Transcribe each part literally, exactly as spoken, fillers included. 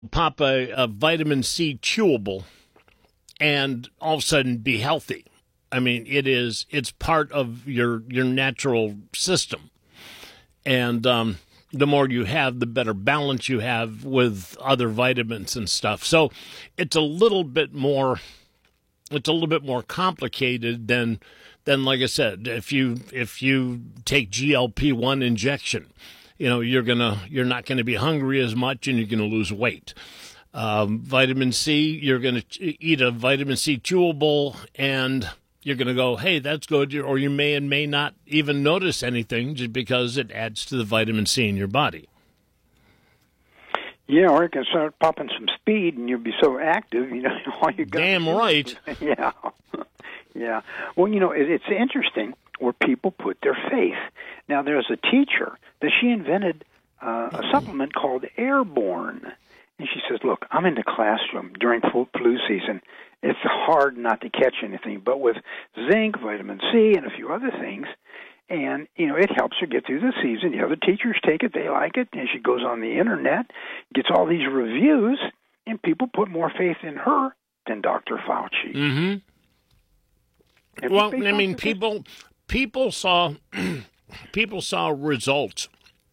pop a, a vitamin C chewable and all of a sudden be healthy. I mean, it is, it's part of your, your natural system. And um, the more you have, the better balance you have with other vitamins and stuff. So it's a little bit more, it's a little bit more complicated than, than like I said, if you, if you take G L P one injection, you know, you're gonna, you're not going to be hungry as much and you're going to lose weight. Um, vitamin C, you're going to eat a vitamin C chewable and you're going to go, hey, that's good, or you may and may not even notice anything just because it adds to the vitamin C in your body. Yeah, or it can start popping some speed, and you'll be so active, you know, all you got. Damn right. Yeah, yeah. Well, you know, it, it's interesting where people put their faith. Now, there's a teacher that she invented uh, a supplement called Airborne. And she says, look, I'm in the classroom during flu season. It's hard not to catch anything, but with zinc, vitamin C, and a few other things, and, you know, it helps her get through the season. The other teachers take it, they like it, and she goes on the Internet, gets all these reviews, and people put more faith in her than Doctor Fauci. Mm-hmm. Well, I mean, people people saw people saw results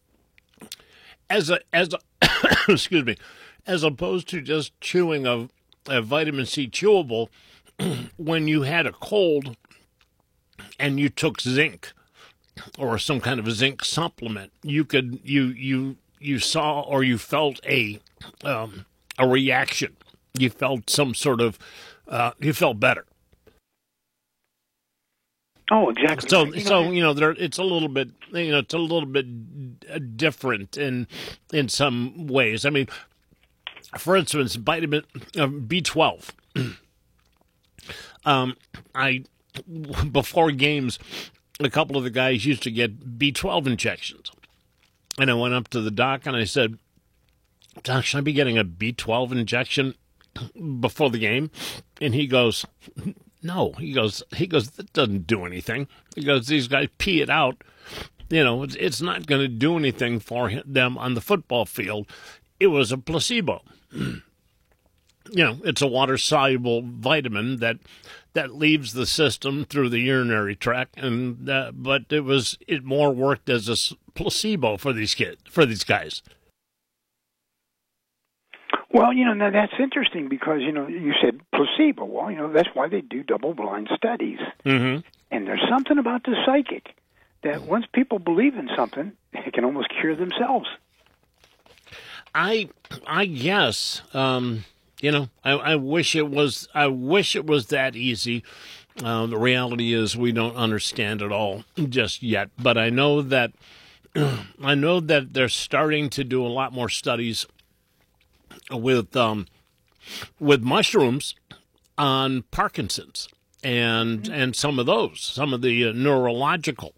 as a as a excuse me. as opposed to just chewing a, a vitamin C chewable. When you had a cold and you took zinc or some kind of a zinc supplement, you could you you you saw or you felt a um, a reaction. You felt some sort of uh, you felt better. Oh, exactly. So, you know, so you know, there it's a little bit, you know, it's a little bit different in in some ways. I mean, for instance, vitamin uh, B twelve. um, I before games, a couple of the guys used to get B twelve injections, and I went up to the doc and I said, "Doc, should I be getting a B twelve injection before the game?" And he goes, "No." He goes, he goes, "That doesn't do anything." He goes, "These guys pee it out. You know, it's, it's not going to do anything for them on the football field. It was a placebo." You know, it's a water-soluble vitamin that that leaves the system through the urinary tract, and uh, but it was it more worked as a placebo for these kids, for these guys. Well, you know, now that's interesting because, you know, you said placebo. Well, you know, that's why they do double-blind studies. Mm-hmm. And there's something about the psychic that once people believe in something, they can almost cure themselves. I, I guess, um, you know, I, I wish it was. I wish it was that easy. Uh, the reality is, we don't understand it all just yet. But I know that, I know that they're starting to do a lot more studies with um, with mushrooms on Parkinson's and and some of those, some of the uh, neurological.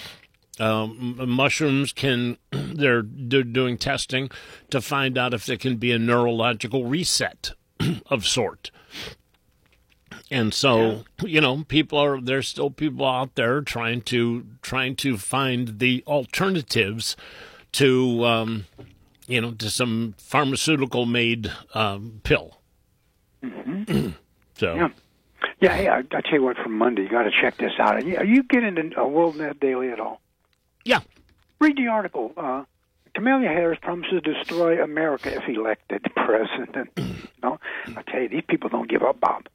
Um, mushrooms can, they're, they're doing testing to find out if there can be a neurological reset of sort. And so, yeah. you know, people are, there's still people out there trying to, trying to find the alternatives to, um, you know, to some pharmaceutical made um, pill. Mm-hmm. So. Yeah. Yeah, hey, I, I tell you what, from Monday, you got to check this out. Are you getting a WorldNet Daily at all? Yeah. Read the article. Uh, Kamala Harris promises to destroy America if elected president. No, I tell you, these people don't give up, Bob.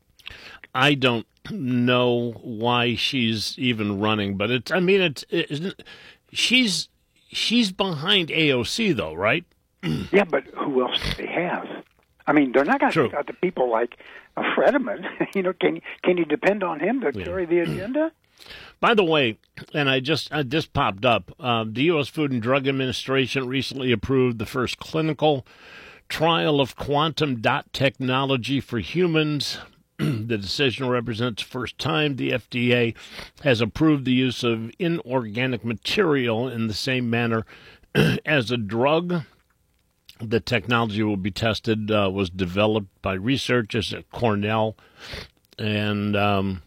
I don't know why she's even running, but it's. I mean, it's. It, she's she's behind A O C though, right? Yeah, but who else do they have? I mean, they're not going to take out the people like a Fredman. You know, can can you depend on him to yeah. carry the agenda? By the way, and I just I just popped up, uh, the U S Food and Drug Administration recently approved the first clinical trial of quantum dot technology for humans. The decision represents the first time the F D A has approved the use of inorganic material in the same manner as a drug. The technology will be tested, uh, was developed by researchers at Cornell, and um,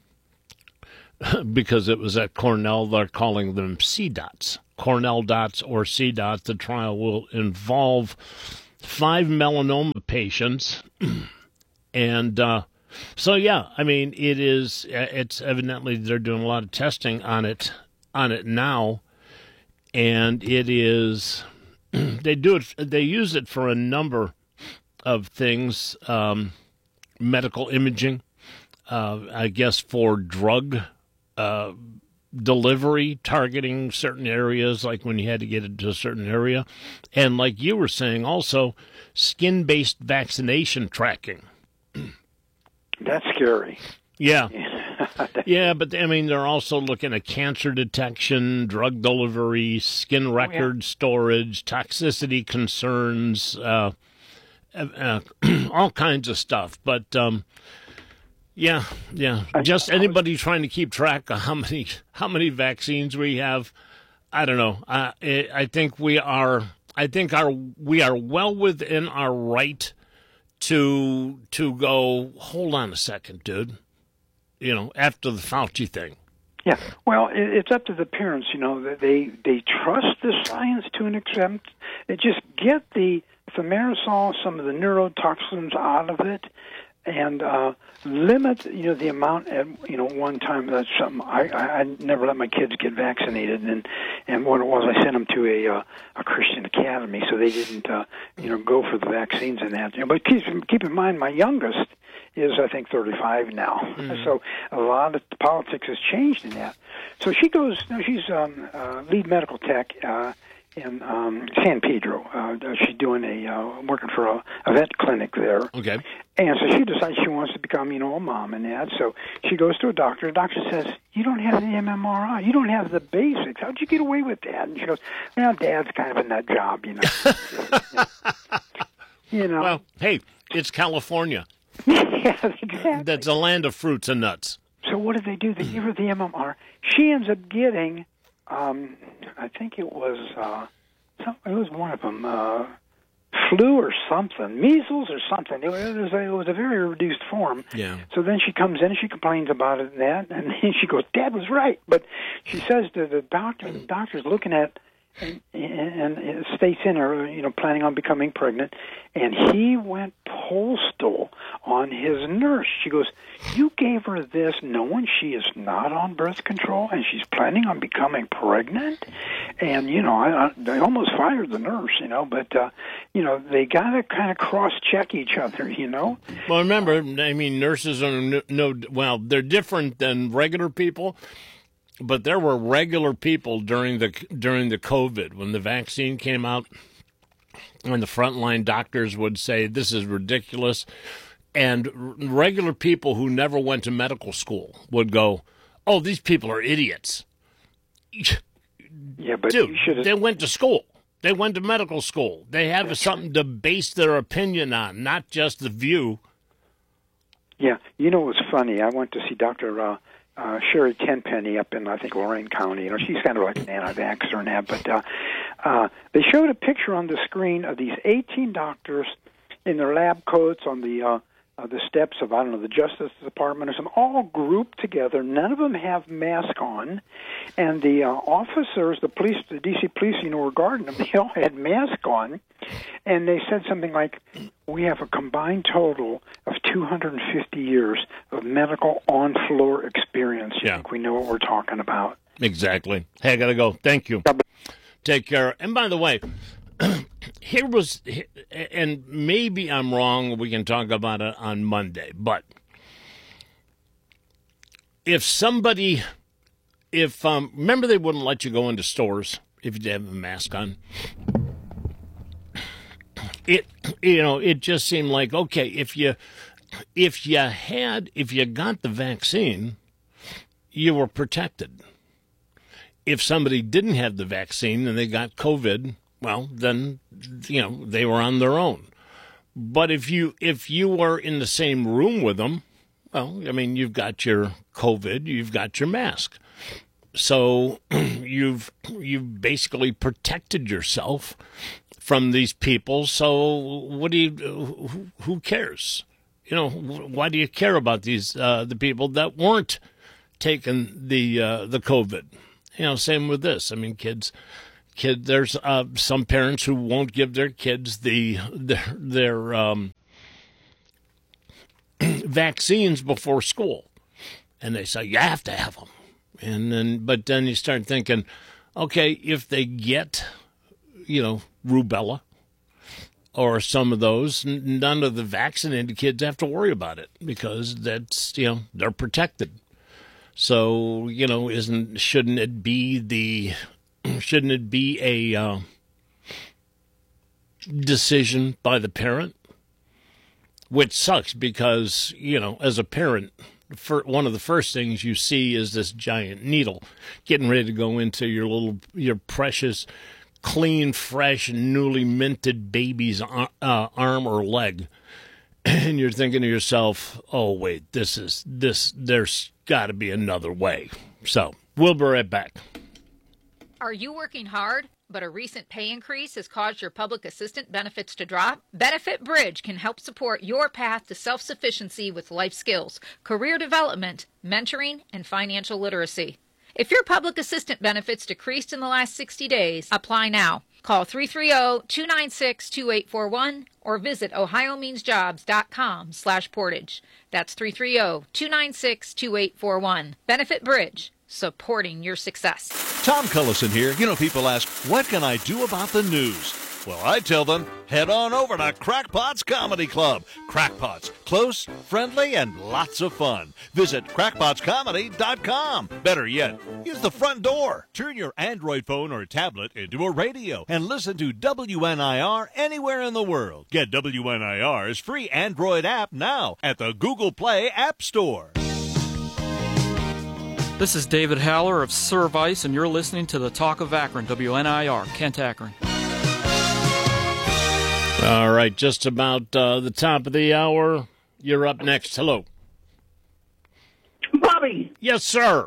because it was at Cornell, they're calling them C DOTs, Cornell dots or C DOTs. The trial will involve five melanoma patients, and uh, so yeah, I mean, it is. It's evidently they're doing a lot of testing on it on it now, and it is. They do it. They use it for a number of things, um, medical imaging. Uh, I guess for drug uh, delivery, targeting certain areas, like when you had to get into a certain area. And like you were saying, also skin-based vaccination tracking. That's scary. Yeah. Yeah, but I mean, they're also looking at cancer detection, drug delivery, skin record oh, yeah. storage, toxicity concerns, uh, uh, all kinds of stuff. But, um, Yeah, yeah. Just anybody trying to keep track of how many how many vaccines we have. I don't know. I I think we are. I think our we are well within our right to to go. Hold on a second, dude. You know, after the Fauci thing. Yeah. Well, it's up to the parents. You know, they they trust the science to an extent. They just get the thimerosal, some of the neurotoxins out of it. And uh, limit, you know, the amount at, you know, one time. That's something I, I, I never let my kids get vaccinated, and and what it was, I sent them to a uh, a Christian academy, so they didn't, uh, you know, go for the vaccines and that. You know, but keep keep in mind, my youngest is I think thirty-five now, mm-hmm. so a lot of the politics has changed in that. So she goes, you know, she's um, uh, lead medical tech. Uh, in um, San Pedro. Uh, she's doing a, uh, working for a, a vet clinic there. Okay. And so she decides she wants to become, you know, a mom and that. So she goes to a doctor. The doctor says, you don't have the M M R I. You don't have the basics. How'd you get away with that? And she goes, well, Dad's kind of in that job, you know. You know. Well, hey, it's California. Yeah, exactly. That's a land of fruits and nuts. So what did they do? They give her the M M R. She ends up getting... Um, I think it was uh, some, it was one of them, uh, flu or something, measles or something. It was, a, it was a very reduced form. Yeah. So then she comes in, she complains about it and that, and then she goes, Dad was right. But she says to the doctor, the doctor's looking at, and, and it states in her, you know, planning on becoming pregnant, and he went postal on his nurse. She goes, you gave her this knowing she is not on birth control and she's planning on becoming pregnant? And, you know, I, I, they almost fired the nurse, you know, but, uh, you know, they got to kind of cross-check each other, you know? Well, remember, I mean, nurses are no, no, well, they're different than regular people. But there were regular people during the during the COVID when the vaccine came out, and the frontline doctors would say this is ridiculous, and regular people who never went to medical school would go, "Oh, these people are idiots." Yeah, but dude, you they went to school. They went to medical school. They have That's something to base their opinion on, not just the view. Yeah, you know what's funny? I went to see Doctor Uh, Uh, Sherry Tenpenny up in, I think, Lorain County. You know, she's kind of like an anti-vaxxer and that. But uh, uh, they showed a picture on the screen of these eighteen doctors in their lab coats on the uh, uh, the steps of, I don't know, the Justice Department or something, all grouped together. None of them have masks on. And the uh, officers, the police, the D C police, you know, were guarding them. They all had masks on. And they said something like, we have a combined total of two hundred fifty years of medical on-floor experience. You yeah. think we know what we're talking about? Exactly. Hey, I got to go. Thank you. Take care. And by the way, here was, and maybe I'm wrong, we can talk about it on Monday, but if somebody, if, um, remember they wouldn't let you go into stores if you didn't have a mask on? It, you know, it just seemed like, okay, if you, if you had, if you got the vaccine, you were protected. If somebody didn't have the vaccine and they got COVID, well, then, you know, they were on their own. But if you, if you were in the same room with them, well, I mean, you've got your COVID, you've got your mask. So you've, you've basically protected yourself from these people. So what do you, who, who cares? You know, why do you care about these, uh, the people that weren't taking the, uh, the COVID? You know, same with this. I mean, kids, kid. There's uh, some parents who won't give their kids the their, their um, vaccines before school, and they say you have to have them. And then, but then you start thinking, okay, if they get, you know, rubella or some of those, none of the vaccinated kids have to worry about it because that's, you know, they're protected. So, you know, isn't shouldn't it be the shouldn't it be a uh, decision by the parent? Which sucks because, you know, as a parent, for one of the first things you see is this giant needle getting ready to go into your little your precious, clean, fresh, newly minted baby's uh, arm or leg. And you're thinking to yourself, oh, wait, this is this. There's got to be another way. So we'll be right back. Are you working hard, but a recent pay increase has caused your public assistant benefits to drop? Benefit Bridge can help support your path to self-sufficiency with life skills, career development, mentoring, and financial literacy. If your public assistant benefits decreased in the last sixty days, apply now. Call three three zero, two nine six, two eight four one or visit ohio means jobs dot com slash portage. That's three three zero, two nine six, two eight four one. Benefit Bridge, supporting your success. Tom Cullison here. You know, people ask, what can I do about the news? Well, I tell them, head on over to Crackpot's Comedy Club. Crackpot's, close, friendly, and lots of fun. Visit crackpots comedy dot com. Better yet, use the front door. Turn your Android phone or tablet into a radio and listen to W N I R anywhere in the world. Get W N I R's free Android app now at the Google Play App Store. This is David Haller of Service, and you're listening to the Talk of Akron, W N I R, Kent, Akron. All right, just about uh, the top of the hour. You're up next. Hello. Bobby. Yes, sir.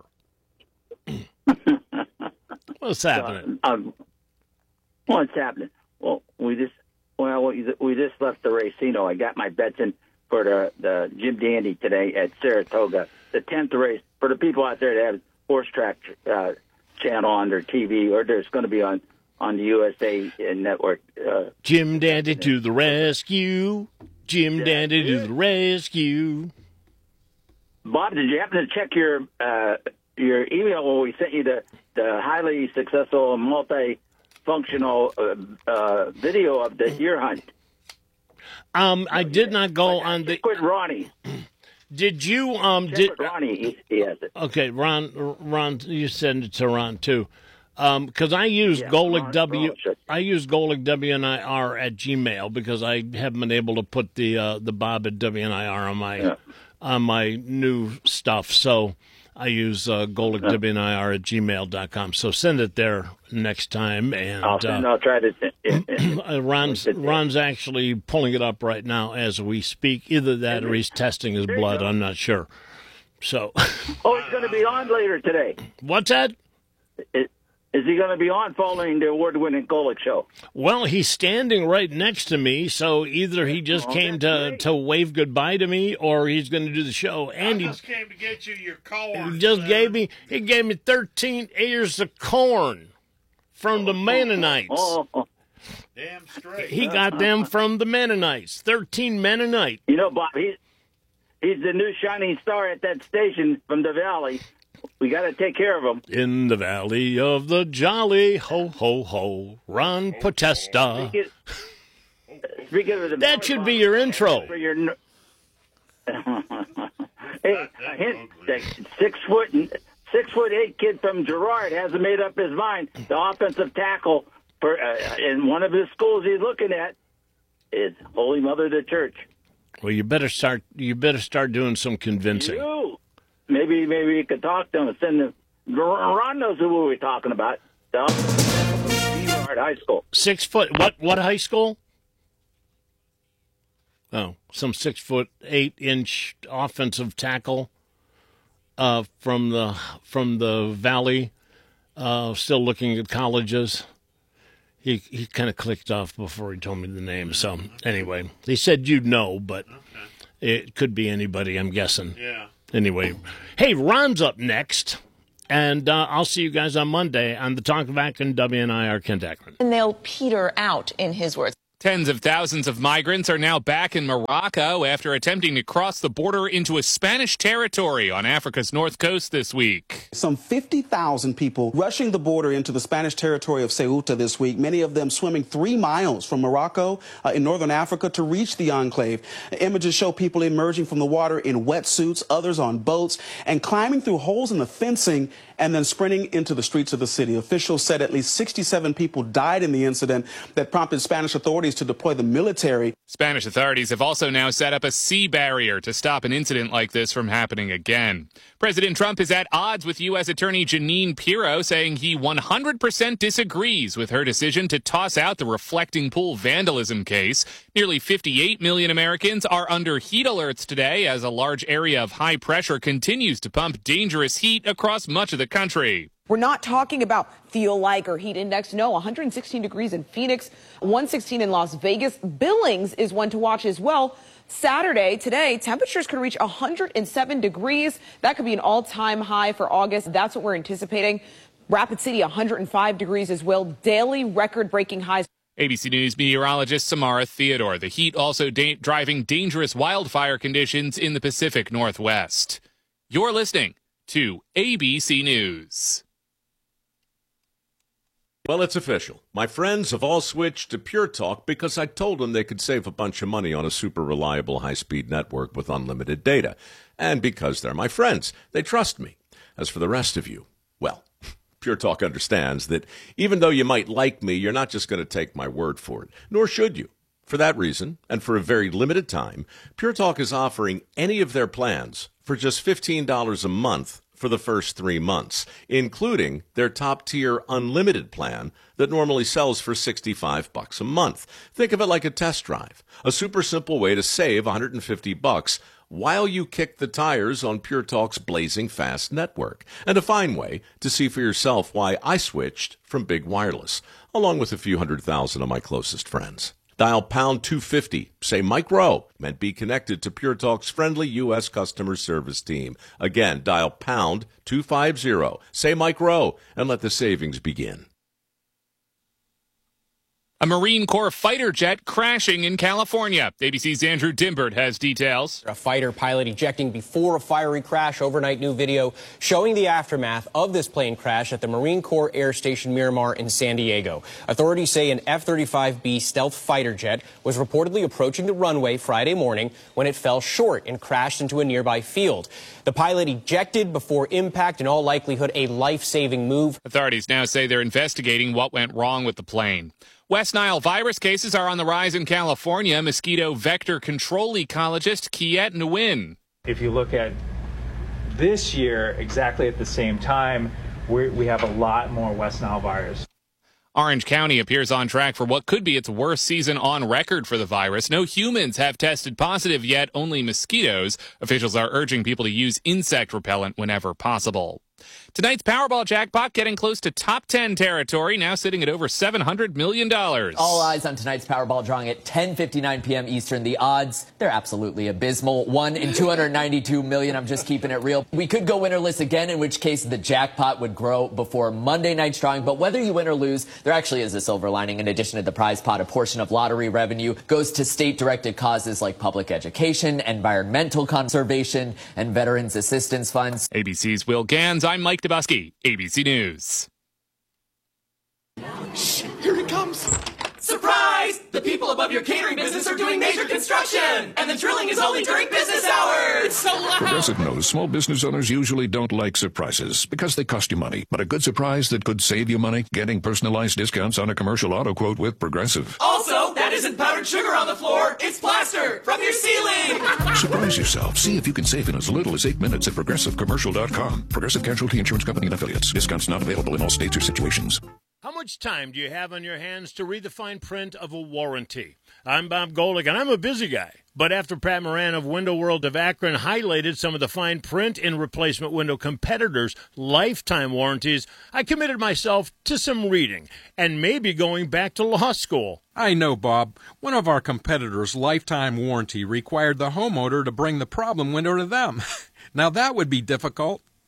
What's happening? Uh, um, what's happening? Well, we just well we, we just left the racino. I got my bets in for the the Jim Dandy today at Saratoga, the tenth race. For the people out there that have horse track uh, channel on their T V, or there's going to be on. on the U S A network. Uh, Jim Dandy to the rescue. Jim Dandy to the rescue. Bob, did you happen to check your uh, your email when we sent you the, the highly successful multifunctional uh, uh, video of the deer hunt? Um, I did not go on the... With Ronnie. Did you... um? Check Did with Ronnie, he, he has it. Okay, Ron, Ron, you send it to Ron, too. Um, because I use Yeah, Golic Ron, W, Ron, I use Golic W N I R at Gmail because I haven't been able to put the uh, the Bob at W N I R on my Yeah. on my new stuff. So I use uh, Golic Yeah. W N I R at gmail dot com. So send it there next time. And I'll, uh, I'll try to... Uh, uh, Ron's Ron's actually pulling it up right now as we speak. Either that or he's testing his There you blood. go. I'm not sure. So oh, he's going to be on later today. what's that? Is, is he going to be on following the award-winning Golic show? Well, he's standing right next to me, so either he just Oh, came that's to, great. to wave goodbye to me, or he's going to do the show. And he I just came to get you your corn. he just sir. gave me he gave me thirteen ears of corn from the Mennonites. Oh, oh. Damn straight. He got them from the Mennonites. Thirteen Mennonite. You know, Bob, he's, he's the new shining star at that station from the Valley. We got to take care of him. In the valley of the jolly ho ho ho, Ron Potesta. Speaking, speaking of the That should be your intro. For your, n- hey, a hint, the six foot six foot eight kid from Girard hasn't made up his mind. The offensive tackle for uh, in one of his schools he's looking at is Holy Mother of the Church. Well, you better start. You better start doing some convincing. You. Maybe maybe you could talk to him and send him. Ron knows who we're talking about. The Girard High School. Six foot. What? What high school? Oh, some six foot eight inch offensive tackle uh, from the from the Valley. Uh, still looking at colleges. He he kind of clicked off before he told me the name. So anyway, he said you'd know, but it could be anybody. I'm guessing. Yeah. Anyway, hey, Ron's up next, And uh, I'll see you guys on Monday on the Talk of Akron, W N I R Kent Akron. And they'll peter out, in his words. Tens of thousands of migrants are now back in Morocco after attempting to cross the border into a Spanish territory on Africa's north coast this week. Some fifty thousand people rushing the border into the Spanish territory of Ceuta this week, many of them swimming three miles from Morocco uh, in northern Africa to reach the enclave. Images show people emerging from the water in wetsuits, others on boats, and climbing through holes in the fencing and then sprinting into the streets of the city. Officials said at least sixty-seven people died in the incident that prompted Spanish authorities to deploy the military. Spanish authorities have also now set up a sea barrier to stop an incident like this from happening again. President Trump is at odds with U S Attorney Jeanine Pirro, saying he one hundred percent disagrees with her decision to toss out the reflecting pool vandalism case. Nearly fifty-eight million Americans are under heat alerts today as a large area of high pressure continues to pump dangerous heat across much of the country. We're not talking about feel like or heat index. No, one hundred sixteen degrees in Phoenix, one sixteen in Las Vegas. Billings is one to watch as well. Saturday, today, temperatures could reach one hundred seven degrees. That could be an all-time high for August. That's what we're anticipating. Rapid City, one hundred five degrees as well. Daily record-breaking highs. A B C News meteorologist Samara Theodore. The heat also da- driving dangerous wildfire conditions in the Pacific Northwest. You're listening to A B C News. Well, it's official. My friends have all switched to Pure Talk because I told them they could save a bunch of money on a super reliable high-speed network with unlimited data. And because they're my friends, they trust me. As for the rest of you, well, Pure Talk understands that even though you might like me, you're not just going to take my word for it, nor should you. For that reason, and for a very limited time, Pure Talk is offering any of their plans for just fifteen dollars a month for the first three months, including their top-tier unlimited plan that normally sells for sixty-five bucks a month. Think of it like a test drive, a super simple way to save one hundred fifty bucks while you kick the tires on Pure Talk's blazing fast network, and a fine way to see for yourself why I switched from Big Wireless, along with a few hundred thousand of my closest friends. Dial pound two fifty, say Mike Rowe, and be connected to Pure Talk's friendly U S customer service team. Again, dial pound two fifty, say Mike Rowe, and let the savings begin. A Marine Corps fighter jet crashing in California. A B C's Andrew Dimbert has details. A fighter pilot ejecting before a fiery crash. Overnight new video showing the aftermath of this plane crash at the Marine Corps Air Station Miramar in San Diego. Authorities say an F thirty-five B stealth fighter jet was reportedly approaching the runway Friday morning when it fell short and crashed into a nearby field. The pilot ejected before impact, in all likelihood a life-saving move. Authorities now say they're investigating what went wrong with the plane. West Nile virus cases are on the rise in California. Mosquito vector control ecologist Kiet Nguyen. If you look at this year, exactly at the same time, we're, we have a lot more West Nile virus. Orange County appears on track for what could be its worst season on record for the virus. No humans have tested positive yet, only mosquitoes. Officials are urging people to use insect repellent whenever possible. Tonight's Powerball jackpot getting close to top ten territory, now sitting at over seven hundred million dollars. All eyes on tonight's Powerball drawing at ten fifty-nine p.m. Eastern. The odds, they're absolutely abysmal. One in two hundred ninety-two million. I'm just keeping it real. We could go winnerless again, in which case the jackpot would grow before Monday night's drawing. But whether you win or lose, there actually is a silver lining. In addition to the prize pot, a portion of lottery revenue goes to state-directed causes like public education, environmental conservation, and veterans assistance funds. A B C's Will Gans. I'm Mike Dubusky, A B C News. Shh, here it comes. Surprise! The people above your catering business are doing major construction, and the drilling is only during business hours. It's so loud. Progressive knows small business owners usually don't like surprises because they cost you money. But a good surprise that could save you money, getting personalized discounts on a commercial auto quote with Progressive. Also, that isn't powdered sugar on the floor. It's plaster from your ceiling. Surprise yourself. See if you can save in as little as eight minutes at progressive commercial dot com. Progressive Casualty Insurance Company and Affiliates. Discounts not available in all states or situations. How much time do you have on your hands to read the fine print of a warranty? I'm Bob Golick, and I'm a busy guy. But after Pat Moran of Window World of Akron highlighted some of the fine print in replacement window competitors' lifetime warranties, I committed myself to some reading and maybe going back to law school. I know, Bob. One of our competitors' lifetime warranty required the homeowner to bring the problem window to them. Now that would be difficult.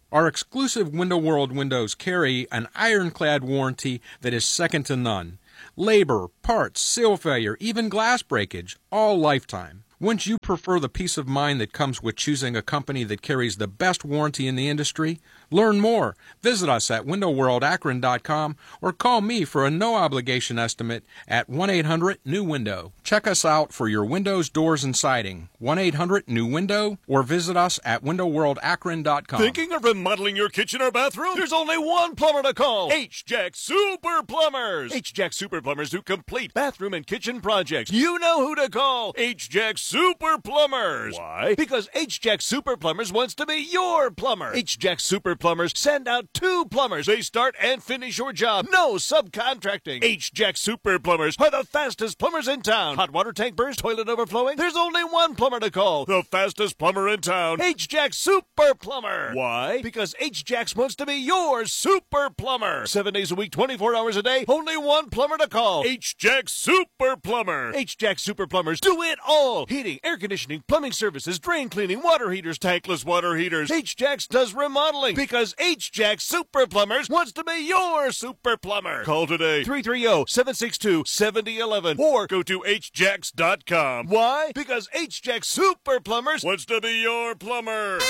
Our exclusive Window World windows carry an ironclad warranty that is second to none. Labor, parts, seal failure, even glass breakage, all lifetime. Wouldn't you prefer the peace of mind that comes with choosing a company that carries the best warranty in the industry? Learn more. Visit us at window world akron dot com or call me for a no-obligation estimate at one eight hundred new window. Check us out for your windows, doors, and siding. one eight hundred new window or visit us at window world akron dot com. Thinking of remodeling your kitchen or bathroom? There's only one plumber to call. H-Jack Super Plumbers. H-Jack Super Plumbers do complete bathroom and kitchen projects. You know who to call. H-Jack Super Plumbers. Why? Because H-Jack Super Plumbers wants to be your plumber. H-Jack Super Plumbers send out two plumbers. They start and finish your job. No subcontracting. H-Jack Super Plumbers are the fastest plumbers in town. Hot water tank burst, toilet overflowing? There's only one plumber to call. The fastest plumber in town. H-Jack Super Plumber. Why? Because H-Jack's wants to be your super plumber. Seven days a week, twenty-four hours a day. Only one plumber to call. H-Jack Super Plumber. H-Jack Super Plumbers do it all. Heating, air conditioning, plumbing services, drain cleaning, water heaters, tankless water heaters. H-Jack's does remodeling because H-Jack Super Plumbers wants to be your super plumber. Call today, three three zero, seven six two, seven zero one one or go to h jacks dot com. Why? Because H-Jack Super Plumbers wants to be your plumber.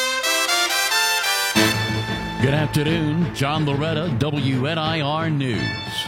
Good afternoon, John Loretta, W N I R News.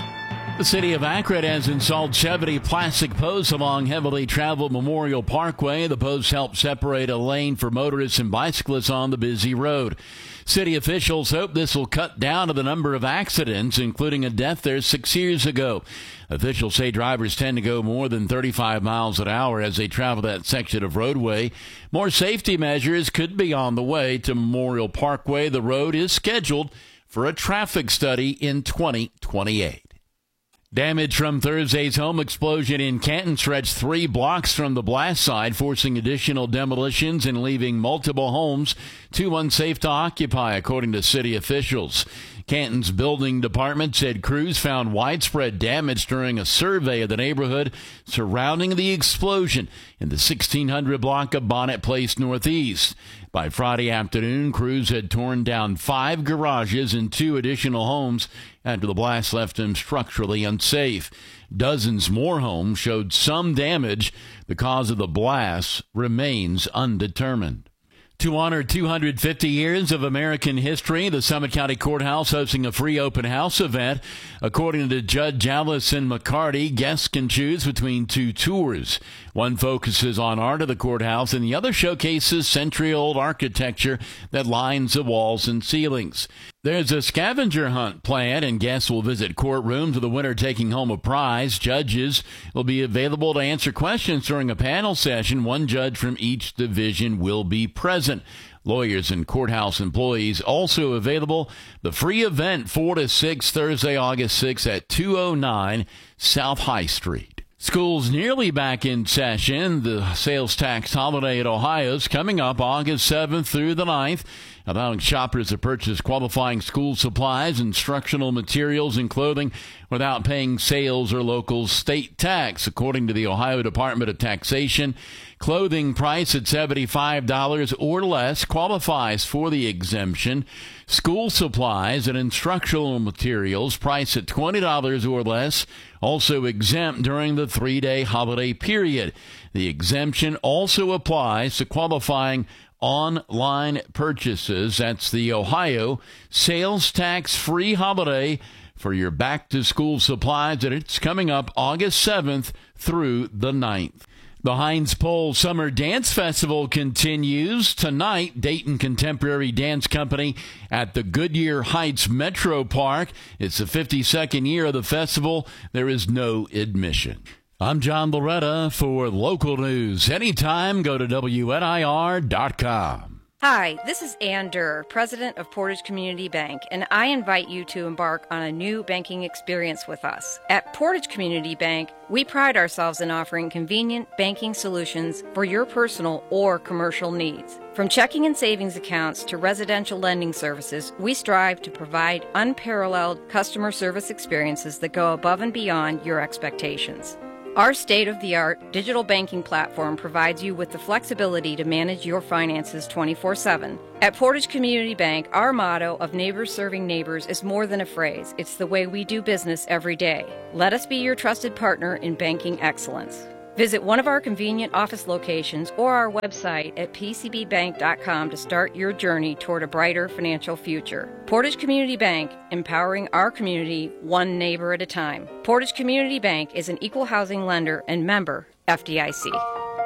The city of Akron has installed seventy plastic posts along heavily traveled Memorial Parkway. The posts help separate a lane for motorists and bicyclists on the busy road. City officials hope this will cut down on the number of accidents, including a death there six years ago. Officials say drivers tend to go more than thirty-five miles an hour as they travel that section of roadway. More safety measures could be on the way to Memorial Parkway. The road is scheduled for a traffic study in twenty twenty-eight. Damage from Thursday's home explosion in Canton stretched three blocks from the blast site, forcing additional demolitions and leaving multiple homes too unsafe to occupy, according to city officials. Canton's building department said crews found widespread damage during a survey of the neighborhood surrounding the explosion in the sixteen hundred block of Bonnet Place Northeast. By Friday afternoon, crews had torn down five garages and two additional homes after the blast left them structurally unsafe. Dozens more homes showed some damage. The cause of the blast remains undetermined. To honor two hundred fifty years of American history, the Summit County Courthouse hosting a free open house event. According to Judge Allison McCarty, guests can choose between two tours. One focuses on art of the courthouse, and the other showcases century-old architecture that lines the walls and ceilings. There's a scavenger hunt planned, and guests will visit courtrooms with the winner taking home a prize. Judges will be available to answer questions during a panel session. One judge from each division will be present. Lawyers and courthouse employees also available. The free event four to six, Thursday, August sixth at two oh nine South High Street. School's nearly back in session. The sales tax holiday at Ohio is coming up August seventh through the ninth, allowing shoppers to purchase qualifying school supplies, instructional materials, and clothing without paying sales or local state tax. According to the Ohio Department of Taxation, clothing priced at seventy-five dollars or less qualifies for the exemption. School supplies and instructional materials priced at twenty dollars or less also exempt during the three-day holiday period. The exemption also applies to qualifying online purchases. That's the Ohio sales tax-free holiday for your back-to-school supplies, and it's coming up August seventh through the ninth. The Heinz Pole Summer Dance Festival continues tonight. Dayton Contemporary Dance Company at the Goodyear Heights Metro Park. It's the fifty-second year of the festival. There is no admission. I'm John Loretta for local news. Anytime, go to W N I R dot com. Hi, this is Ann Durr, president of Portage Community Bank, and I invite you to embark on a new banking experience with us. At Portage Community Bank, we pride ourselves in offering convenient banking solutions for your personal or commercial needs. From checking and savings accounts to residential lending services, we strive to provide unparalleled customer service experiences that go above and beyond your expectations. Our state-of-the-art digital banking platform provides you with the flexibility to manage your finances twenty-four seven. At Portage Community Bank, our motto of neighbors serving neighbors is more than a phrase. It's the way we do business every day. Let us be your trusted partner in banking excellence. Visit one of our convenient office locations or our website at p c b bank dot com to start your journey toward a brighter financial future. Portage Community Bank, empowering our community one neighbor at a time. Portage Community Bank is an equal housing lender and member F D I C.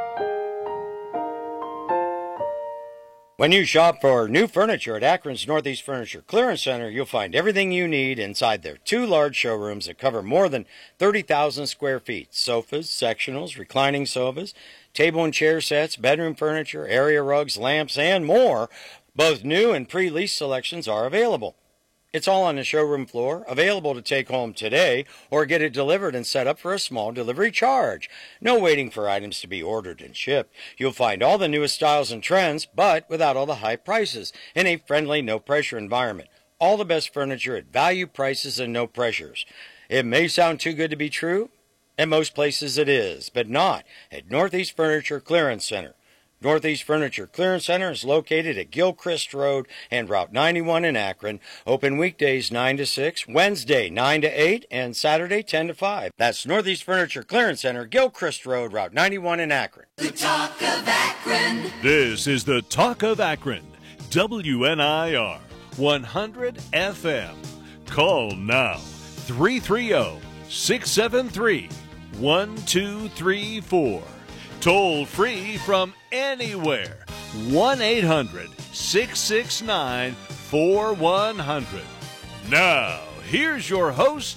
When you shop for new furniture at Akron's Northeast Furniture Clearance Center, you'll find everything you need inside their two large showrooms that cover more than thirty thousand square feet. Sofas, sectionals, reclining sofas, table and chair sets, bedroom furniture, area rugs, lamps, and more. Both new and pre-lease selections are available. It's all on the showroom floor, available to take home today or get it delivered and set up for a small delivery charge. No waiting for items to be ordered and shipped. You'll find all the newest styles and trends, but without all the high prices, in a friendly, no-pressure environment. All the best furniture at value prices and no pressures. It may sound too good to be true. In most places it is, but not at Northeast Furniture Clearance Center. Northeast Furniture Clearance Center is located at Gilchrist Road and Route ninety-one in Akron. Open weekdays nine to six, Wednesday nine to eight, and Saturday ten to five. That's Northeast Furniture Clearance Center, Gilchrist Road, Route ninety-one in Akron. The Talk of Akron. This is the Talk of Akron, W N I R one hundred F M. Call now, three three zero, six seven three, one two three four. Toll free from anywhere, one eight hundred, six six nine, four one zero zero. Now, here's your host,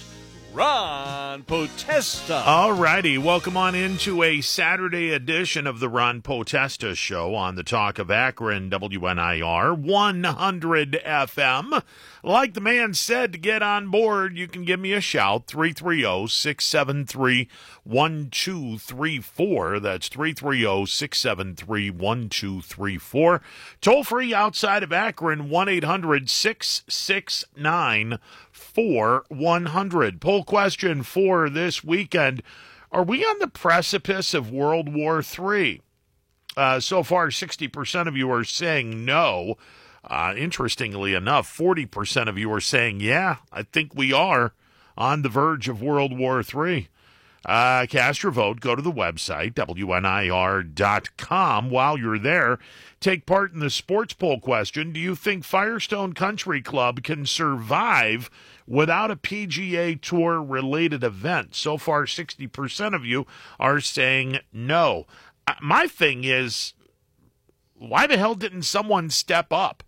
Ron Potesta. All righty, welcome on into a Saturday edition of the Ron Potesta Show on the Talk of Akron, W N I R one hundred F M. Like the man said, to get on board, you can give me a shout, three three zero, six seven three, one two three four. That's three three zero, six seven three, one two three four. Toll free outside of Akron, one eight hundred, six six nine, four one zero zero. Poll question for this weekend: are we on the precipice of World War Three? Uh, so far, sixty percent of you are saying no. Uh, interestingly enough, forty percent of you are saying, yeah, I think we are on the verge of World War Three. Uh, cast your vote. Go to the website, W N I R dot com. While you're there, take part in the sports poll question. Do you think Firestone Country Club can survive without a P G A Tour-related event? So far, sixty percent of you are saying no. Uh, my thing is, why the hell didn't someone step up?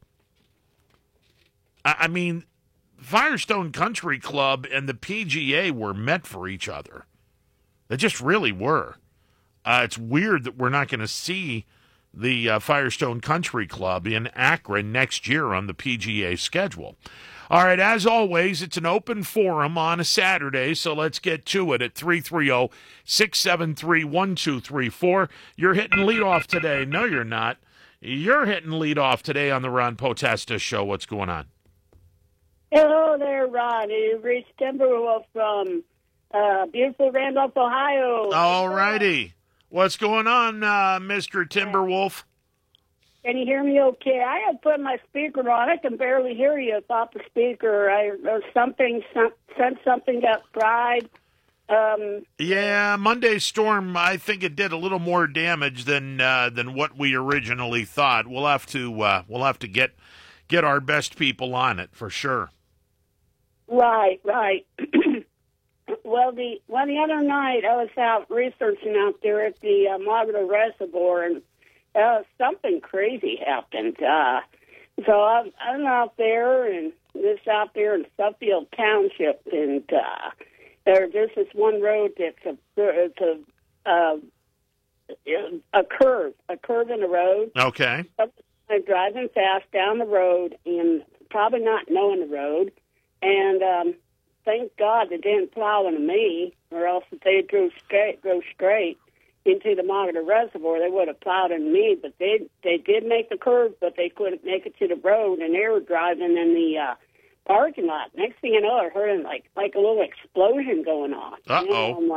I, I mean, Firestone Country Club and the P G A were meant for each other. They just really were. Uh, it's weird that we're not going to see the uh, Firestone Country Club in Akron next year on the P G A schedule. All right, as always, it's an open forum on a Saturday, so let's get to it at three three zero, six seven three, one two three four. You're hitting leadoff today. No, you're not. You're hitting leadoff today on the Ron Potesta Show. What's going on? Hello there, Ron. You've reached Timberwolf from uh, beautiful Randolph, Ohio. All righty. What's going on, uh, Mister Timberwolf? Can you hear me okay? I had put my speaker on. I can barely hear you without the speaker. I, or something, some, sent something got fried. Um, yeah, Monday's storm, I think it did a little more damage than uh, than what we originally thought. We'll have to uh, we'll have to get get our best people on it for sure. Right, right. Well, the well the other night I was out researching out there at the uh, Magda Reservoir, and uh, something crazy happened. Uh, so I'm, I'm out there, and this out there in Suffield Township, and uh, there, there's this one road that's a it's a uh, a curve, a curve in the road. Okay. I'm driving fast down the road and probably not knowing the road, and um, thank God they didn't plow into me, or else if they drove straight, drove straight into the Magda Reservoir, they would have plowed into me. But they they did make the curve, but they couldn't make it to the road, and they were driving in the uh, parking lot. Next thing you know, I heard like like a little explosion going on. Uh oh. You know, I'm like,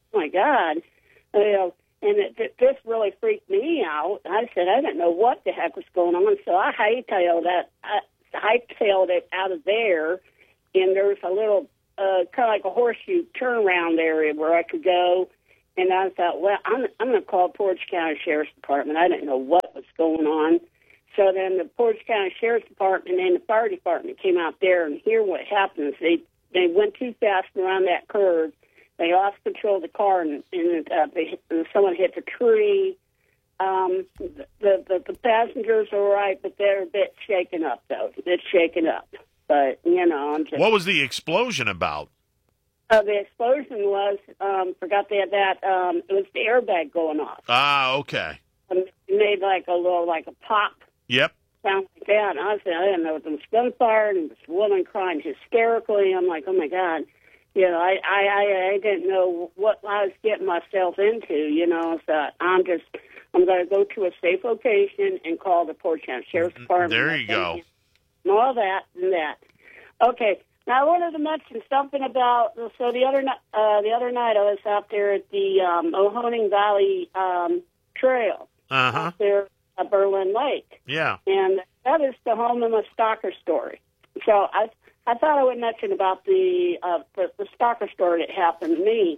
oh my God, you know, and it, it, this really freaked me out. I said, I didn't know what the heck was going on, so I hightailed that. I hightailed it out of there, and there was a little uh, kind of like a horseshoe turnaround area where I could go. And I thought, well, I'm, I'm going to call Portage County Sheriff's Department. I didn't know what was going on. So then the Portage County Sheriff's Department and the fire department came out there, and here what happens. They they went too fast around that curve. They lost control of the car, and, and uh, they, someone hit the tree. Um, the, the the passengers are all right, but they're a bit shaken up, though. A bit shaken up. But, you know, I'm just... What was the explosion about? Uh, the explosion was, um, forgot they had that, um, it was the airbag going off. Ah, okay. Um, it made like a little, like a pop Yep. sound like that. And I said, I didn't know there was gunfire, and this woman crying hysterically. I'm like, oh, my God. You know, I, I, I, I didn't know what I was getting myself into, you know. So I'm just, I'm going to go to a safe location and call the Portage County Sheriff's Department. There you go. And all that and that. Okay. Now I wanted to mention something about. So the other ni- uh, the other night I was out there at the um, Ohoning Valley um, Trail Uh huh. out there at Berlin Lake, Yeah. and that is the home of my stalker story. So I I thought I would mention about the uh, the, the stalker story that happened to me.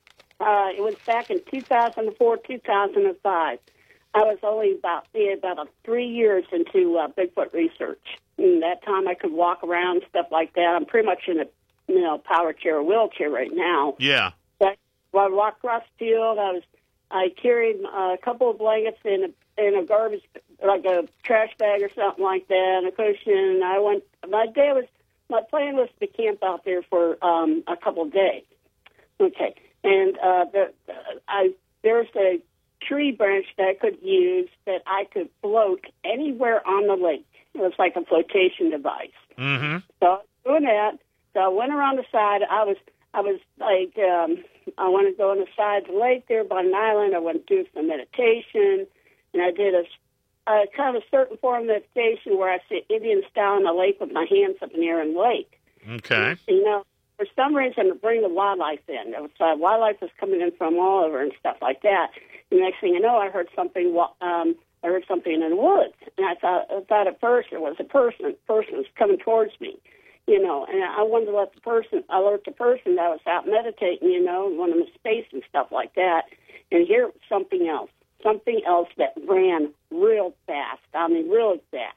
Uh, it was back in two thousand four, two thousand five. I was only about yeah, about three years into uh, Bigfoot research. And that time I could walk around and stuff like that. I'm pretty much in a you know power chair or wheelchair right now. Yeah. But when I walked across the field, I was I carried uh, a couple of blankets in a in a garbage like a trash bag or something like that, and a cushion. I went. My day was my plan was to camp out there for um, a couple of days. Okay, and uh, the, I there's a tree branch that I could use that I could float anywhere on the lake. It was like a flotation device. Mm-hmm. So I was doing that. So I went around the side. I was I was like um, I wanted to go on the side of the lake there by an island. I went to do some meditation, and I did a, a kind of a certain form of meditation where I sit Indian style in the lake with my hands up in the air in the lake. Okay. You know, for some reason, to bring the wildlife in. There was, uh, wildlife was coming in from all over and stuff like that. And the next thing you know, I heard something. Um, I heard something in the woods, and I thought, I thought at first it was a person. Person was coming towards me, you know. And I wanted to let the person alert the person that I was out meditating, you know, and want them to space and stuff like that. And here was something else, something else that ran real fast. I mean, really fast.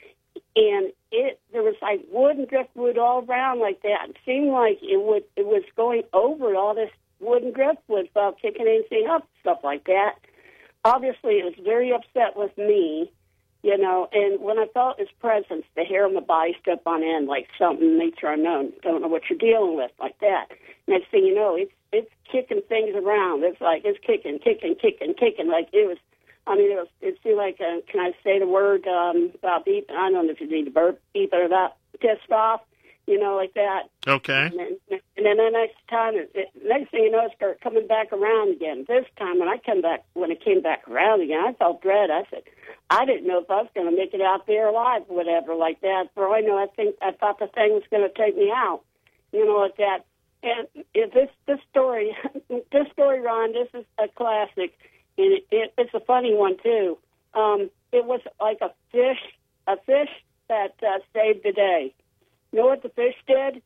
And it there was like wood and driftwood all around like that. It seemed like it would it was going over all this wood and driftwood without kicking anything up, stuff like that. Obviously, it was very upset with me, you know, and when I felt his presence, the hair on the body stood up on end like something nature unknown. Don't know what you're dealing with, like that. Next thing you know, it's it's kicking things around. It's like it's kicking, kicking, kicking, kicking. Like it was, I mean, it was, it seemed like, uh, can I say the word um, about beep? I don't know if you need to burp, beep or that, pissed off, you know, like that. Okay. And then, and then the next time, it, it, next thing you know, it started coming back around again. This time, when I come back, when it came back around again, I felt dread. I said, I didn't know if I was going to make it out there alive, or whatever, like that. For all I know, I think I thought the thing was going to take me out, you know, like that. And if this this story, this story, Ron, this is a classic, and it, it, it's a funny one too. Um, it was like a fish, a fish that uh, saved the day. You know what the fish did?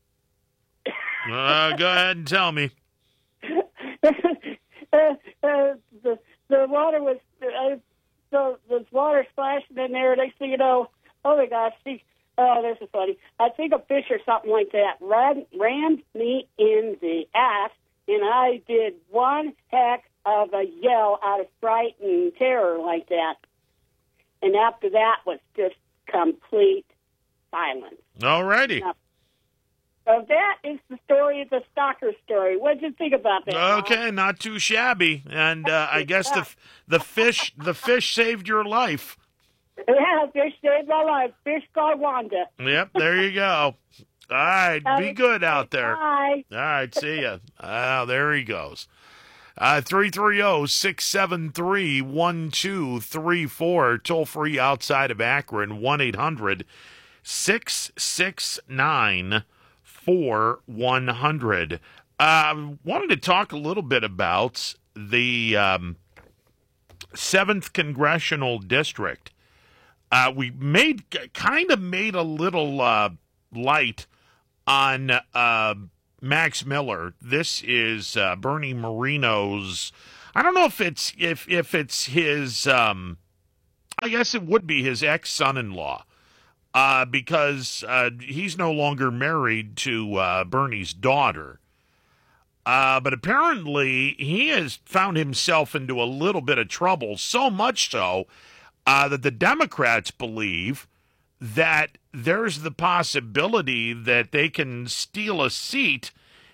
Uh, go ahead and tell me. uh, uh, the the water was uh, so the water splashing in there. Next thing you know, oh my gosh, see, oh, this is funny. I think a fish or something like that ran rammed me in the ass, and I did one heck of a yell out of fright and terror like that. And after that was just complete silence. All righty. Now, so that is the story of the stalker story. What did you think about that? Okay, not too shabby. And uh, I guess the the fish the fish saved your life. Yeah, fish saved my life. Fish called Wanda. Yep, there you go. All right, be good out there. Bye. All right, see ya. Ah, there he goes. Uh, three three zero, six seven three, one two three four. Toll free outside of Akron, one eight hundred, six six nine, four one hundred. Uh, wanted to talk a little bit about the um, seventh Congressional District. Uh, we made kind of made a little uh, light on uh, Max Miller. This is uh, Bernie Moreno's. I don't know if it's if if it's his. Um, I guess it would be his ex-son-in-law, uh, because uh, he's no longer married to uh, Bernie's daughter. Uh, but apparently he has found himself into a little bit of trouble, so much so uh, that the Democrats believe that there's the possibility that they can steal a seat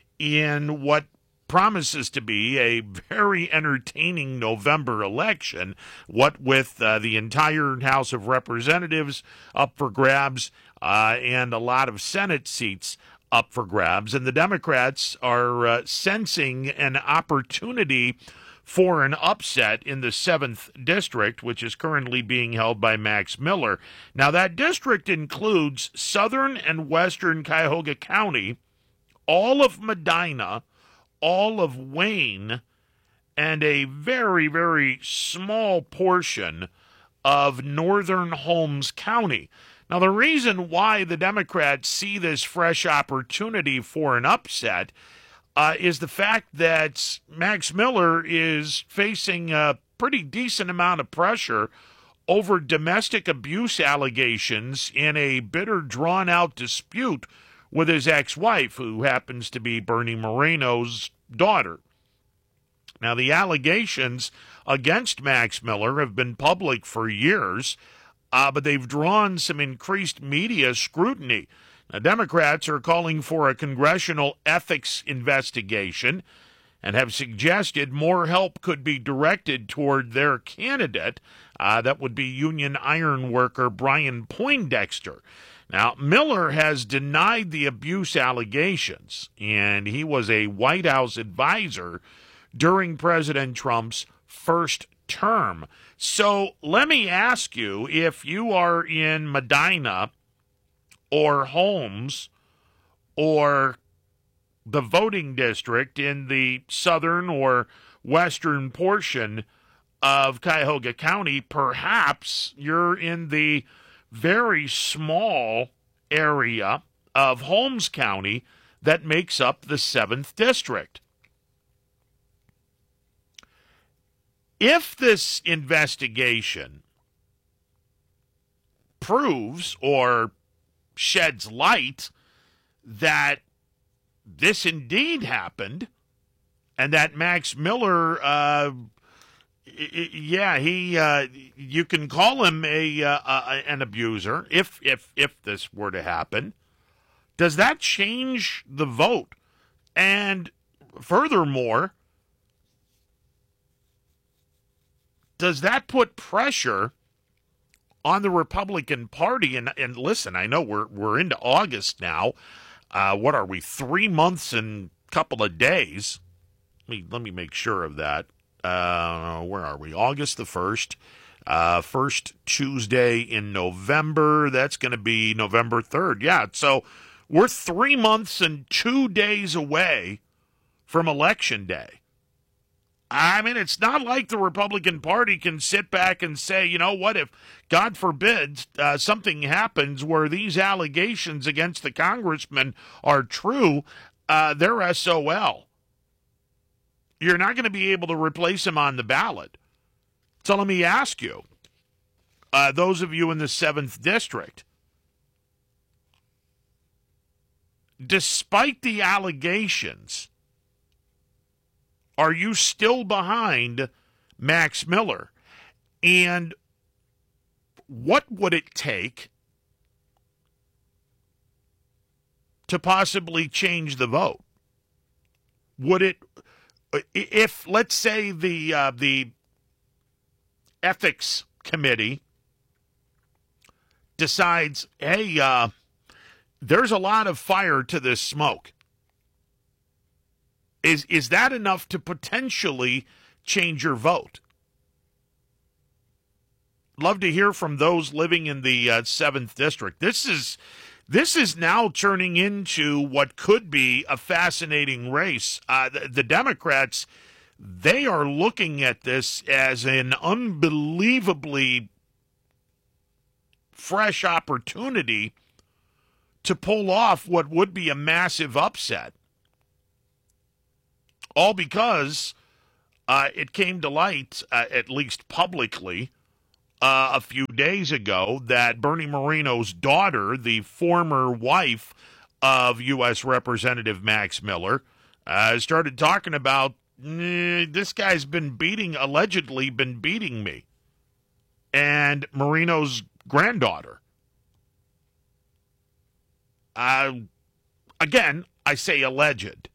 in what promises to be a very entertaining November election, what with uh, the entire House of Representatives up for grabs uh, and a lot of Senate seats up for grabs. And the Democrats are uh, sensing an opportunity for an upset in the seventh District, which is currently being held by Max Miller. Now, that district includes southern and western Cuyahoga County, all of Medina, all of Wayne, and a very, very small portion of northern Holmes County. Now, the reason why the Democrats see this fresh opportunity for an upset uh, is the fact that Max Miller is facing a pretty decent amount of pressure over domestic abuse allegations in a bitter, drawn-out dispute with his ex-wife, who happens to be Bernie Moreno's daughter. Now, the allegations against Max Miller have been public for years, Uh, but they've drawn some increased media scrutiny. Now, Democrats are calling for a congressional ethics investigation and have suggested more help could be directed toward their candidate. Uh, that would be union iron worker Brian Poindexter. Now, Miller has denied the abuse allegations, and he was a White House advisor during President Trump's first term. So let me ask you, if you are in Medina or Holmes or the voting district in the southern or western portion of Cuyahoga County, perhaps you're in the very small area of Holmes County that makes up the seventh District. If this investigation proves or sheds light that this indeed happened and that Max Miller, uh, yeah, he, uh, you can call him a uh, uh, an abuser if if if this were to happen, does that change the vote? And furthermore, does that put pressure on the Republican Party? And and listen, I know we're we're into August now. Uh, what are we? Three months and a couple of days. Let me let me make sure of that. Uh, where are we? August the first. Uh, first Tuesday in November. That's going to be November third. Yeah. So we're three months and two days away from Election Day. I mean, it's not like the Republican Party can sit back and say, you know what, if, God forbid, uh, something happens where these allegations against the congressman are true, uh, they're S O L. You're not going to be able to replace him on the ballot. So let me ask you, uh, those of you in the seventh District, despite the allegations, are you still behind Max Miller? And what would it take to possibly change the vote? Would it, if, let's say, the uh, the ethics committee decides, hey, uh, there's a lot of fire to this smoke. Is is that enough to potentially change your vote? Love to hear from those living in the uh, seventh District. This is This is now turning into what could be a fascinating race. Uh, the, the Democrats, they are looking at this as an unbelievably fresh opportunity to pull off what would be a massive upset. All because uh, it came to light, uh, at least publicly, uh, a few days ago that Bernie Moreno's daughter, the former wife of U S Representative Max Miller, uh, started talking about, eh, this guy's been beating, allegedly been beating me. And Moreno's granddaughter. Uh, again, I say alleged.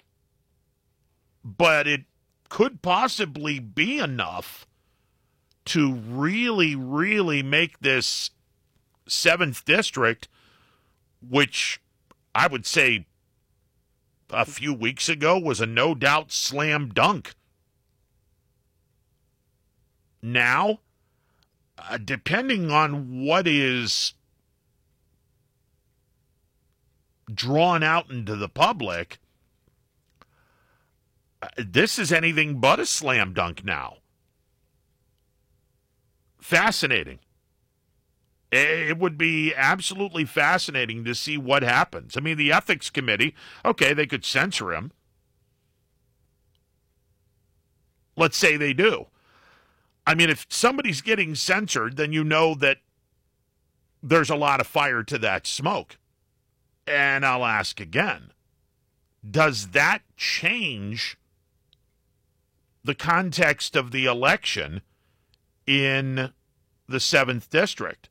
But it could possibly be enough to really, really make this seventh district, which I would say a few weeks ago was a no-doubt slam dunk. Now, uh, depending on what is drawn out into the public, uh, this is anything but a slam dunk now. Fascinating. It would be absolutely fascinating to see what happens. I mean, the ethics committee, okay, they could censor him. Let's say they do. I mean, if somebody's getting censored, then you know that there's a lot of fire to that smoke. And I'll ask again, does that change the context of the election in the seventh district?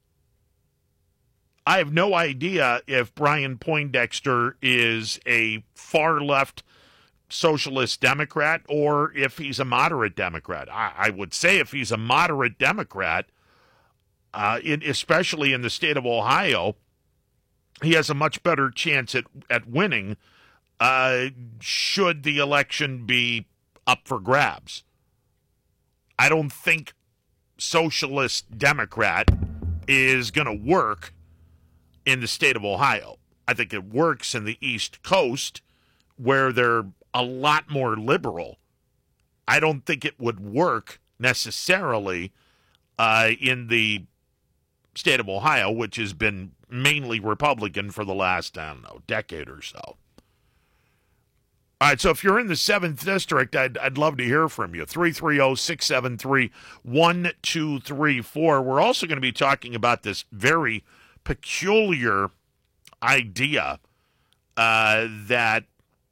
I have no idea if Brian Poindexter is a far-left socialist Democrat or if he's a moderate Democrat. I, I would say if he's a moderate Democrat, uh, in, especially in the state of Ohio, he has a much better chance at, at winning uh, should the election be up for grabs. I don't think socialist Democrat is going to work in the state of Ohio. I think it works in the East Coast where they're a lot more liberal. I don't think it would work necessarily uh, in the state of Ohio, which has been mainly Republican for the last, I don't know, decade or so. All right, so if you're in the seventh District, I'd, I'd love to hear from you. three three zero, six seven three, one two three four. We're also going to be talking about this very peculiar idea uh, that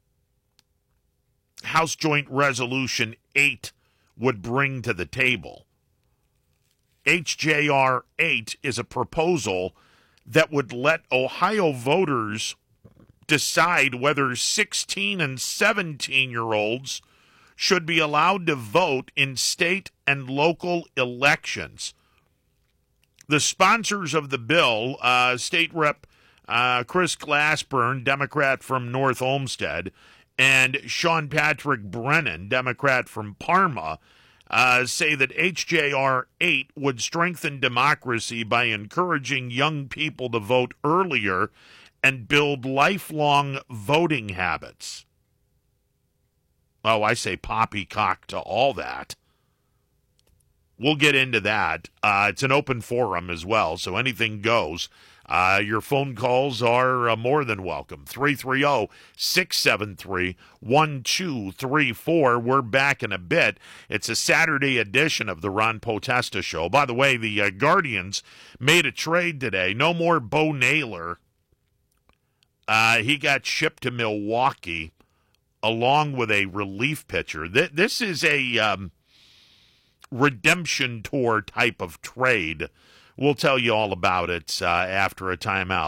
House Joint Resolution eight would bring to the table. H J R eight is a proposal that would let Ohio voters decide whether sixteen and seventeen-year-olds should be allowed to vote in state and local elections. The sponsors of the bill, uh, State Rep uh, Chris Glassburn, Democrat from North Olmsted, and Sean Patrick Brennan, Democrat from Parma, uh, say that H J R eight would strengthen democracy by encouraging young people to vote earlier and build lifelong voting habits. Oh, I say poppycock to all that. We'll get into that. Uh, it's an open forum as well, so anything goes. Uh, your phone calls are uh, more than welcome. three three zero, six seven three, one two three four. We're back in a bit. It's a Saturday edition of the Ron Potesta Show. By the way, the uh, Guardians made a trade today. No more Bo Naylor. Uh, he got shipped to Milwaukee along with a relief pitcher. Th- this is a um, redemption tour type of trade. We'll tell you all about it uh, after a timeout.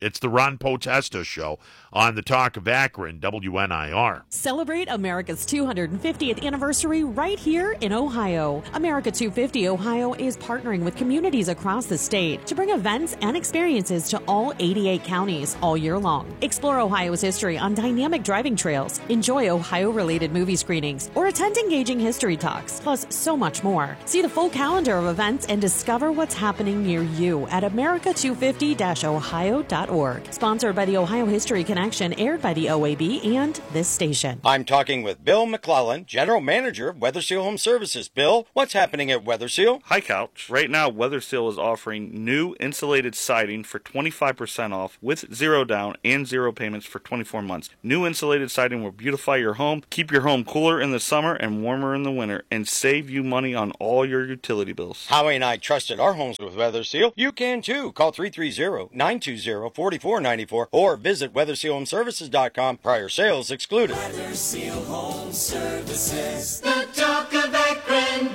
It's the Ron Potesta Show on the Talk of Akron, W N I R. Celebrate America's two hundred fiftieth anniversary right here in Ohio. America two fifty Ohio is partnering with communities across the state to bring events and experiences to all eighty-eight counties all year long. Explore Ohio's history on dynamic driving trails, enjoy Ohio-related movie screenings, or attend engaging history talks, plus so much more. See the full calendar of events and discover what's happening near you at america two fifty dash ohio dot org. Sponsored by the Ohio History Connection, aired by the O A B and this station. I'm talking with Bill McClellan, General Manager of WeatherSeal Home Services. Bill, what's happening at WeatherSeal? Hi, Couch. Right now, WeatherSeal is offering new insulated siding for twenty-five percent off with zero down and zero payments for twenty-four months. New insulated siding will beautify your home, keep your home cooler in the summer and warmer in the winter, and save you money on all your utility bills. Howie and I trusted our homes with WeatherSeal. You can too. Call three three zero, nine two zero, four four nine four or visit weather seal home services dot com. Prior sales excluded. WeatherSeal Home Services, the Talk of Akron,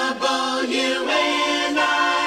W N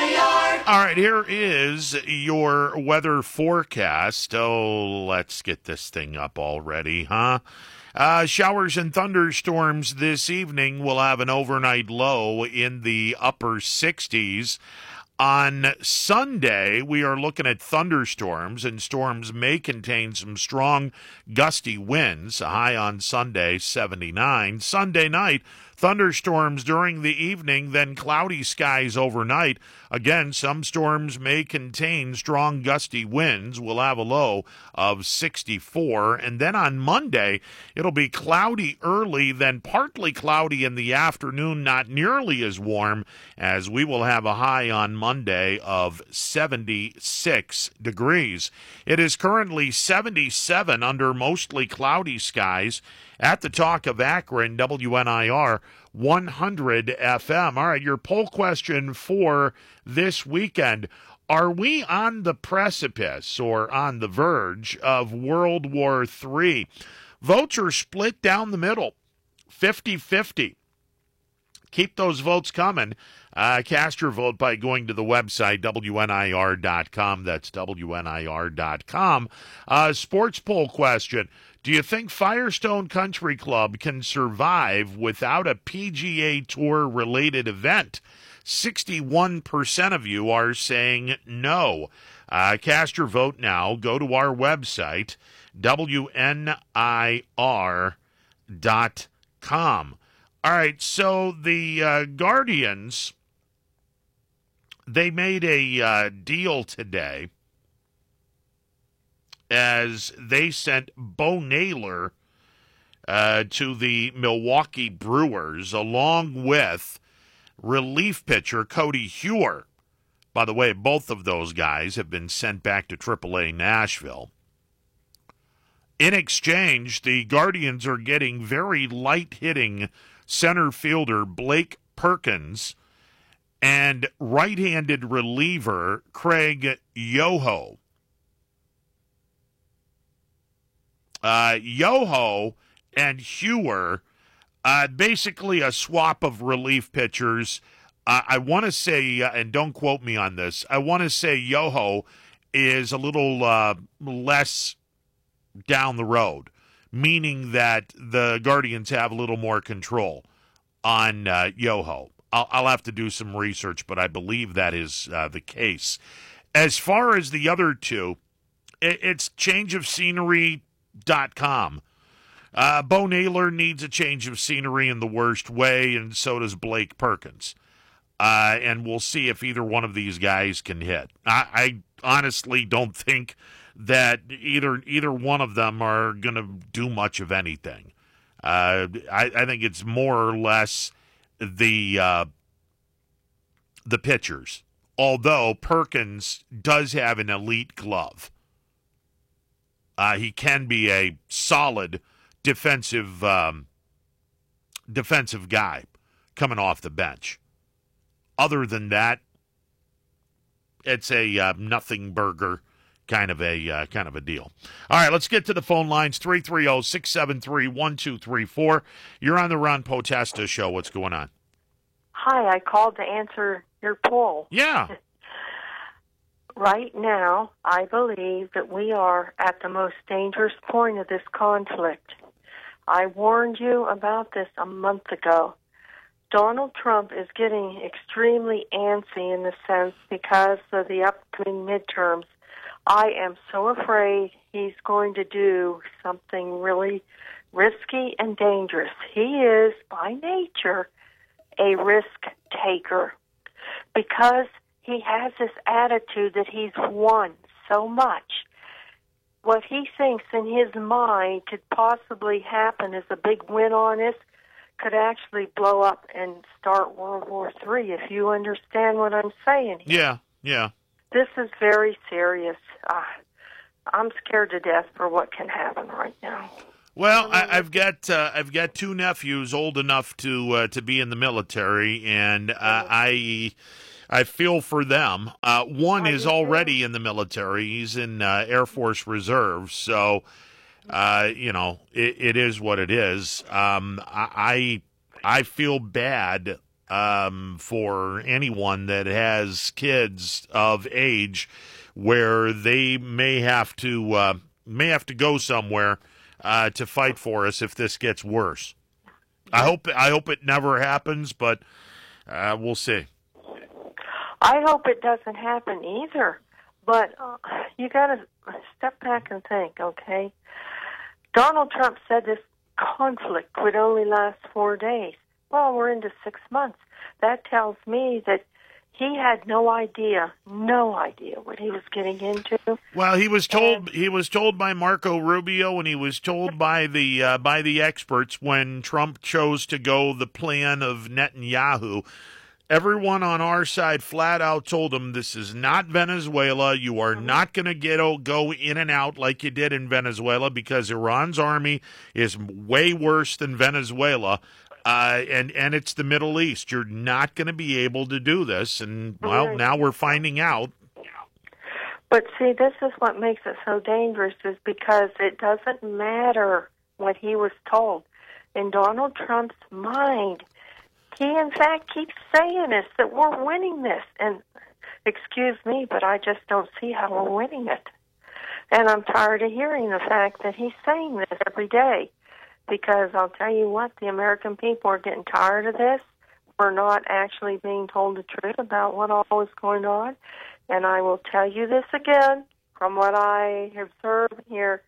I R. All right, here is your weather forecast. Oh, let's get this thing up already, huh? Uh, showers and thunderstorms this evening. Will have an overnight low in the upper sixties. On Sunday, we are looking at thunderstorms, and storms may contain some strong, gusty winds. A high on Sunday, seventy-nine. Sunday night, thunderstorms during the evening, then cloudy skies overnight. Again, some storms may contain strong, gusty winds. We'll have a low of sixty-four. And then on Monday, it'll be cloudy early, then partly cloudy in the afternoon, not nearly as warm, as we will have a high on Monday of seventy-six degrees. It is currently seventy-seven under mostly cloudy skies at the Talk of Akron, W N I R one hundred F M. All right, your poll question for this weekend. Are we on the precipice or on the verge of World War Three? Votes are split down the middle, fifty-fifty. Keep those votes coming. Uh, cast your vote by going to the website, W N I R dot com. That's W N I R dot com. Uh, sports poll question. Do you think Firestone Country Club can survive without a P G A Tour-related event? sixty-one percent of you are saying no. Uh, cast your vote now. Go to our website, W N I R dot com. All right, so the uh, Guardians, they made a uh, deal today as they sent Bo Naylor uh, to the Milwaukee Brewers, along with relief pitcher Cody Heuer. By the way, both of those guys have been sent back to triple A Nashville. In exchange, the Guardians are getting very light-hitting center fielder Blake Perkins and right-handed reliever Craig Yoho. Uh, Yoho and Heuer, uh, basically a swap of relief pitchers. Uh, I want to say, uh, and don't quote me on this, I want to say Yoho is a little uh, less down the road, meaning that the Guardians have a little more control on uh, Yoho. I'll, I'll have to do some research, but I believe that is uh, the case. As far as the other two, it, it's change of scenery dot com. Uh, Bo Naylor needs a change of scenery in the worst way, and so does Blake Perkins. Uh, and we'll see if either one of these guys can hit. I, I honestly don't think that either either one of them are going to do much of anything. Uh, I, I think it's more or less the uh, the pitchers. Although Perkins does have an elite glove. Uh, he can be a solid defensive um, defensive guy coming off the bench. Other than that, it's a uh, nothing burger kind of a uh, kind of a deal. All right, let's get to the phone lines. three three zero, six seven three, one two three four. You're on the Ron Potesta Show. What's going on? Hi, I called to answer your poll. Yeah. right now, I believe that we are at the most dangerous point of this conflict. I warned you about this a month ago. Donald Trump is getting extremely antsy in the sense because of the upcoming midterms. I am so afraid he's going to do something really risky and dangerous. He is, by nature, a risk taker because he has this attitude that he's won so much. What he thinks in his mind could possibly happen as a big win on us could actually blow up and start World War Three, if you understand what I'm saying here. Yeah, yeah. This is very serious. Uh, I'm scared to death for what can happen right now. Well, I, I've got uh, I've got two nephews old enough to uh, to be in the military, and uh, I I feel for them. Uh, one is already in the military; he's in uh, Air Force Reserve, so uh, you know it, it is what it is. Um, I I feel bad um, for anyone that has kids of age where they may have to uh, may have to go somewhere. Uh, to fight for us if this gets worse. I hope I hope it never happens, but uh, we'll see. I hope it doesn't happen either. But uh, you got to step back and think, okay? Donald Trump said this conflict would only last four days. Well, we're into six months. That tells me that he had no idea, no idea what he was getting into. Well, he was told he was told by Marco Rubio, and he was told by the uh, by the experts when Trump chose to go the plan of Netanyahu. Everyone on our side flat out told him, this is not Venezuela. You are not going to get go in and out like you did in Venezuela because Iran's army is way worse than Venezuela. Uh, and, and it's the Middle East. You're not going to be able to do this. And, well, now we're finding out. But, see, this is what makes it so dangerous is because it doesn't matter what he was told. In Donald Trump's mind, he, in fact, keeps saying this, that we're winning this. And, excuse me, but I just don't see how we're winning it. And I'm tired of hearing the fact that he's saying this every day. Because I'll tell you what, the American people are getting tired of this. We're not actually being told the truth about what all is going on. And I will tell you this again, from what I observe here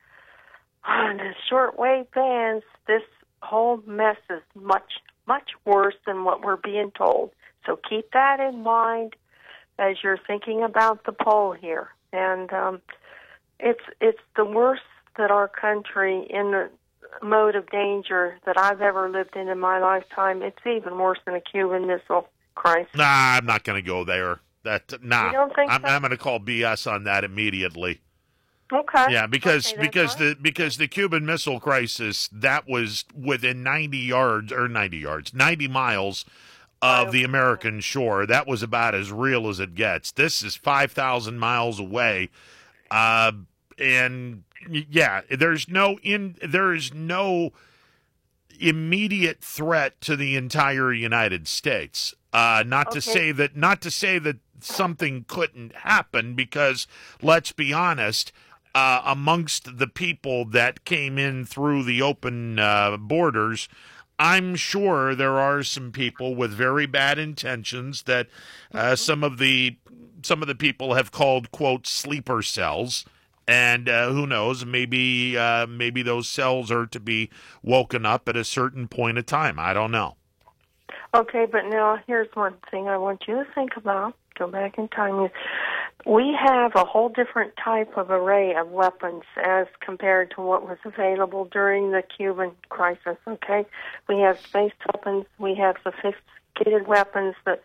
on the shortwave bands, this whole mess is much, much worse than what we're being told. So keep that in mind as you're thinking about the poll here. And um, it's it's the worst that our country in the mode of danger that I've ever lived in in my lifetime. It's even worse than a Cuban Missile Crisis. Nah, I'm not going to go there. That nah, you don't think I'm, so? I'm going to call B S on that immediately. Okay. Yeah, because okay, because fine. the because the Cuban Missile Crisis, that was within ninety yards or ninety yards, ninety miles of the American shore. That was about as real as it gets. This is five thousand miles away, uh, and. Yeah, there's no in there is no immediate threat to the entire United States. Uh, not okay. to say that not to say that something couldn't happen, because let's be honest, uh, amongst the people that came in through the open uh, borders, I'm sure there are some people with very bad intentions that uh, some of the some of the people have called, quote, sleeper cells. And uh, who knows, maybe uh, maybe those cells are to be woken up at a certain point of time. I don't know. Okay, but now here's one thing I want you to think about. Go back in time. We have a whole different type of array of weapons as compared to what was available during the Cuban crisis, okay? We have space weapons. We have sophisticated weapons that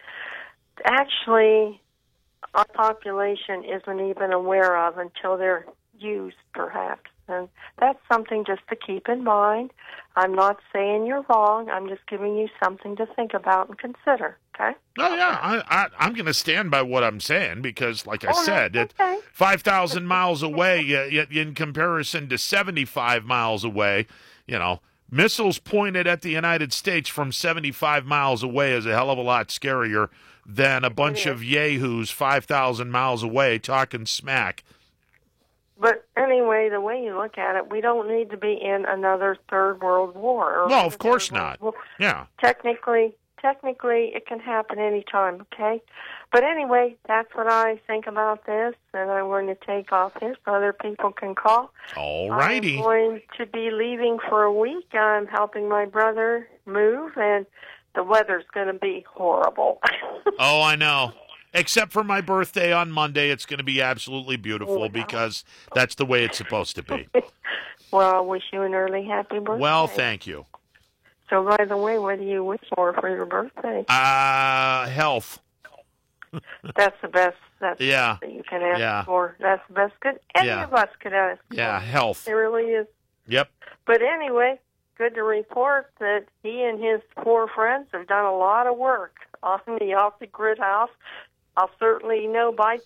actually our population isn't even aware of until they're used, perhaps. And that's something just to keep in mind. I'm not saying you're wrong. I'm just giving you something to think about and consider, okay? Oh, yeah. I, I, I'm going to stand by what I'm saying because, like I oh, said, okay. at five thousand miles away, uh, in comparison to seventy-five miles away, you know, missiles pointed at the United States from seventy-five miles away is a hell of a lot scarier than a bunch of yahoos five thousand miles away talking smack. But anyway, the way you look at it, we don't need to be in another third world war. Or No, of course not. Yeah. Technically, technically, it can happen anytime, okay? But anyway, that's what I think about this, and I'm going to take off here so other people can call. All righty. I'm going to be leaving for a week. I'm helping my brother move, and the weather's going to be horrible. Oh, I know. Except for my birthday on Monday, it's going to be absolutely beautiful Oh, because that's the way it's supposed to be. Well, I wish you an early happy birthday. Well, thank you. So, by the way, what do you wish for for your birthday? Uh, health. That's the best. That's Yeah. that you can ask Yeah. for. That's the best good any Yeah. of us could ask. Yeah, for. health. It really is. Yep. But anyway, good to report that he and his four friends have done a lot of work on the off the grid house. I'll certainly know by